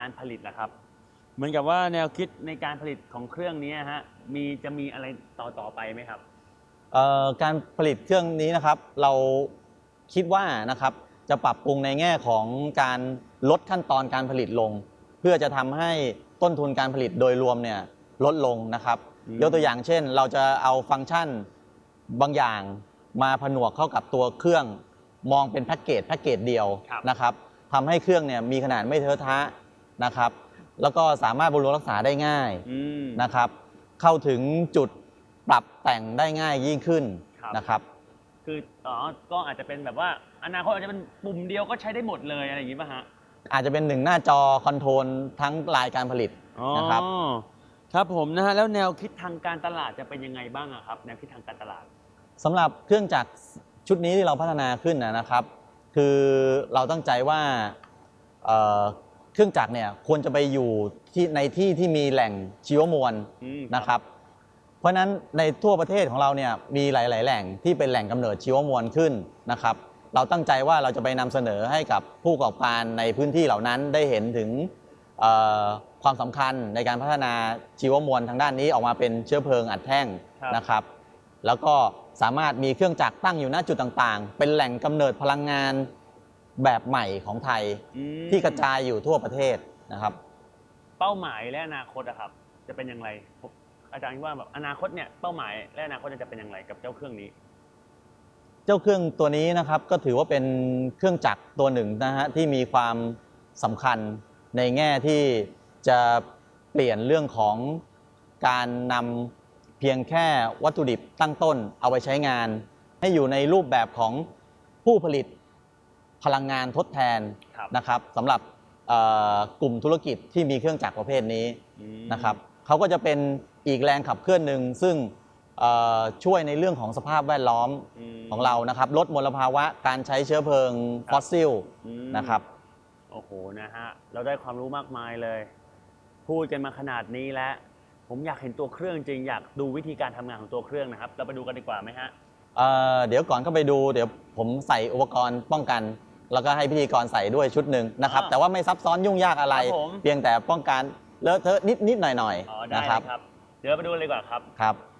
การผลิตล่ะครับเหมือนกับว่าแนวคิดในการผลิตของเครื่องนี้ฮะจะมีอะไรต่อไปไหมครับการผลิตเครื่องนี้นะครับเราคิดว่านะครับจะปรับปรุงในแง่ของการลดขั้นตอนการผลิตลงเพื่อจะทำให้ต้นทุนการผลิตโดยรวมเนี่ยลดลงนะครับยกตัวอย่างเช่นเราจะเอาฟังก์ชันบางอย่างมาผนวกเข้ากับตัวเครื่องมองเป็นแพ็กเกจเดียวนะครับทำให้เครื่องเนี่ยมีขนาดไม่เทอะทะนะครับแล้วก็สามารถบำรุงรักษาได้ง่ายนะครับเข้าถึงจุดปรับแต่งได้ง่ายยิ่งขึ้นนะครับคือก็อาจจะเป็นแบบว่าอนาคตอาจจะเป็นปุ่มเดียวก็ใช้ได้หมดเลยอะไรอย่างนี้ป่ะฮะอาจจะเป็นหนึ่งหน้าจอคอนโทรลทั้งรายการผลิตนะครับครับผมนะฮะแล้วแนวคิดทางการตลาดจะเป็นยังไงบ้างครับแนวคิดทางการตลาดสำหรับเครื่องจักรชุดนี้ที่เราพัฒนาขึ้นนะครับคือเราตั้งใจว่าเครื่องจักรเนี่ยควรจะไปอยู่ในที่ที่มีแหล่งชีวมวลนะครับเพราะฉะนั้นในทั่วประเทศของเราเนี่ยมีหลายๆแหล่งที่เป็นแหล่งกำเนิดชีวมวลขึ้นนะครับเราตั้งใจว่าเราจะไปนำเสนอให้กับผู้ประกอบการในพื้นที่เหล่านั้นได้เห็นถึงความสำคัญในการพัฒนาชีวมวลทางด้านนี้ออกมาเป็นเชื้อเพลิงอัดแท่งนะครับแล้วก็สามารถมีเครื่องจักรตั้งอยู่ณจุดต่างๆเป็นแหล่งกำเนิดพลังงานแบบใหม่ของไทยที่กระจายอยู่ทั่วประเทศนะครับเป้าหมายและอนาคตครับจะเป็นอย่างไรอาจารย์คิดว่าแบบอนาคตเนี่ยเป้าหมายและอนาคตจะเป็นอย่างไรกับเจ้าเครื่องนี้เจ้าเครื่องตัวนี้นะครับก็ถือว่าเป็นเครื่องจักรตัวหนึ่งนะฮะที่มีความสำคัญในแง่ที่จะเปลี่ยนเรื่องของการนำเพียงแค่วัตถุดิบตั้งต้นเอาไปใช้งานให้อยู่ในรูปแบบของผู้ผลิตพลังงานทดแทนนะครับสำหรับกลุ่มธุรกิจที่มีเครื่องจักรประเภทนี้นะครับเขาก็จะเป็นอีกแรงขับเคลื่อนหนึ่งซึ่งช่วยในเรื่องของสภาพแวดล้อมของเรานะครับลดมลภาวะการใช้เชื้อเพลิงฟอสซิลนะครับโอ้โหนะฮะเราได้ความรู้มากมายเลยพูดกันมาขนาดนี้แล้วผมอยากเห็นตัวเครื่องจริงอยากดูวิธีการทำงานของตัวเครื่องนะครับเราไปดูกันดีกว่าไหมฮะเดี๋ยวก่อนเข้าไปดูเดี๋ยวผมใส่อุปกรณ์ป้องกันแล้วก็ให้พิธีกรใส่ด้วยชุดหนึ่งนะครับแต่ว่าไม่ซับซ้อนยุ่งยากอะไรเพียงแต่ป้องกันเลอะเทอะนิดหน่อยๆนะครับเดี๋ยวไปดูเลยดีกว่าครับ